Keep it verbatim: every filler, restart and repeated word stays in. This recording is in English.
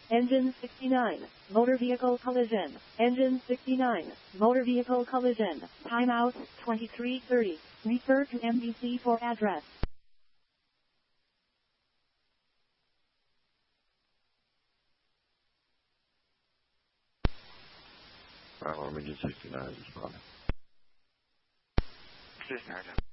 Engine sixty-nine. Motor vehicle collision. Engine sixty-nine. Motor vehicle collision. Timeout twenty-three thirty. Refer to M V C for address. Well, let me get sixty-nine responding. sixty-nine.